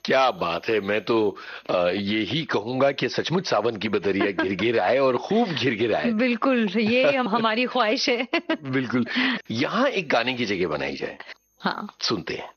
क्या बात है। मैं तो यही कहूंगा कि सचमुच सावन की बदरिया घिर घिर आए और खूब घिर घिर आए। बिल्कुल, ये हमारी ख्वाहिश है। बिल्कुल। यहाँ एक गाने की जगह बनाई जाए। हाँ। सुनते हैं।